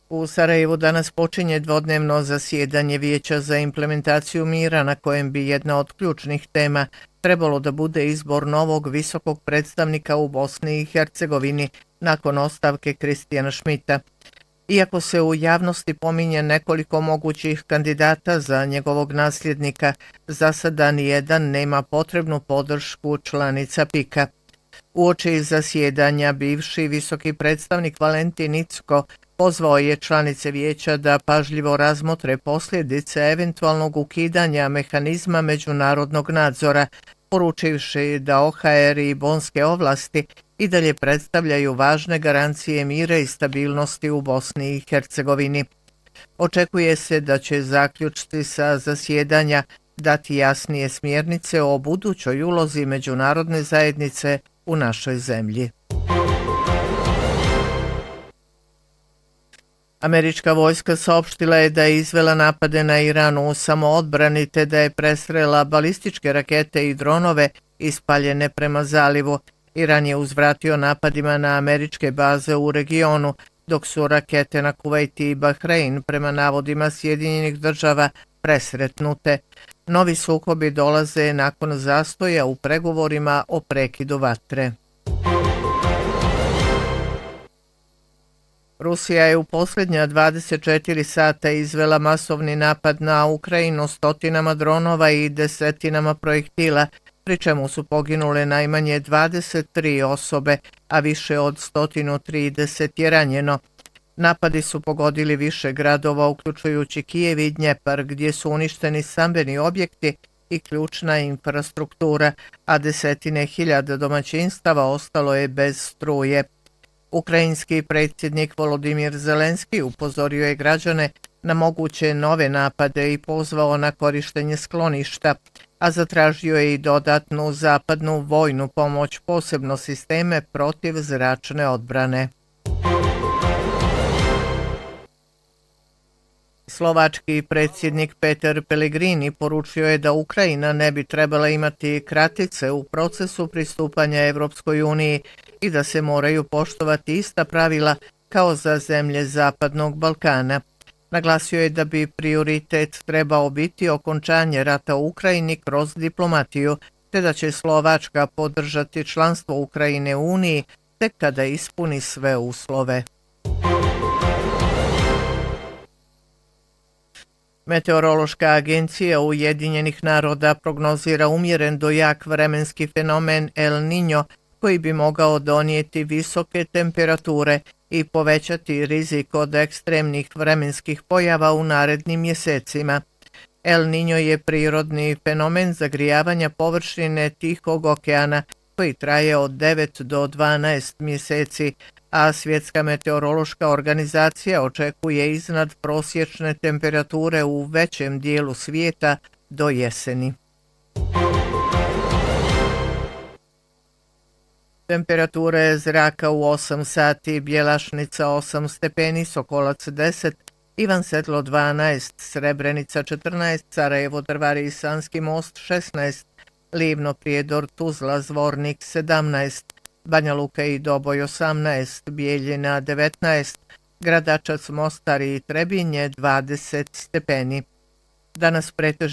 U Sarajevu danas počinje dvodnevno zasjedanje Vijeća za implementaciju mira na kojem bi jedna od ključnih tema trebalo da bude izbor novog visokog predstavnika u Bosni i Hercegovini nakon ostavke Kristijana Šmita. Iako se u javnosti pominje nekoliko mogućih kandidata za njegovog nasljednika, za sada nijedan nema potrebnu podršku članica PIK-a. Uoči zasjedanja bivši visoki predstavnik Valentin Incko pozvao je članice vijeća da pažljivo razmotre posljedice eventualnog ukidanja mehanizma međunarodnog nadzora, poručivši da OHR i bonske ovlasti i dalje predstavljaju važne garancije mira i stabilnosti u Bosni i Hercegovini. Očekuje se da će zaključci sa zasjedanja dati jasnije smjernice o budućoj ulozi međunarodne zajednice u našoj zemlji. Američka vojska saopštila je da je izvela napade na Iran u samoodbrani te da je presrela balističke rakete i dronove ispaljene prema zalivu. Iran je uzvratio napadima na američke baze u regionu, dok su rakete na Kuvajt i Bahrein prema navodima Sjedinjenih država presretnute. Novi sukobi dolaze nakon zastoja u pregovorima o prekidu vatre. Rusija je u posljednja 24 sata izvela masovni napad na Ukrajinu stotinama dronova i desetinama projektila, pri čemu su poginule najmanje 23 osobe, a više od 130 je ranjeno. Napadi su pogodili više gradova, uključujući Kijev i Dnjepar, gdje su uništeni stambeni objekti i ključna infrastruktura, a desetine hiljada domaćinstava ostalo je bez struje. Ukrajinski predsjednik Volodimir Zelenski upozorio je građane na moguće nove napade i pozvao na korištenje skloništa, a zatražio je i dodatnu zapadnu vojnu pomoć, posebno sisteme protiv zračne odbrane. Slovački predsjednik Peter Pellegrini poručio je da Ukrajina ne bi trebala imati kratice u procesu pristupanja Evropskoj uniji i da se moraju poštovati ista pravila kao za zemlje Zapadnog Balkana. Naglasio je da bi prioritet trebao biti okončanje rata u Ukrajini kroz diplomatiju, te da će Slovačka podržati članstvo Ukrajine u Uniji tek kada ispuni sve uslove. Meteorološka agencija Ujedinjenih naroda prognozira umjeren do jak vremenski fenomen El Niño koji bi mogao donijeti visoke temperature i povećati rizik od ekstremnih vremenskih pojava u narednim mjesecima. El Niño je prirodni fenomen zagrijavanja površine Tihog okeana koji traje od 9 do 12 mjeseci, a Svjetska meteorološka organizacija očekuje iznad prosječne temperature u većem dijelu svijeta do jeseni. Temperature zraka u 8 sati, Bjelašnica 8 stepeni, Sokolac 10, Ivan Sedlo 12, Srebrenica 14, Sarajevo, Drvari i Sanski most 16, Livno, Prijedor, Tuzla, Zvornik 17, Banja Luka i Doboj 18, Bijeljina 19, Gradačac, Mostar i Trebinje 20 stepeni. Danas pretežno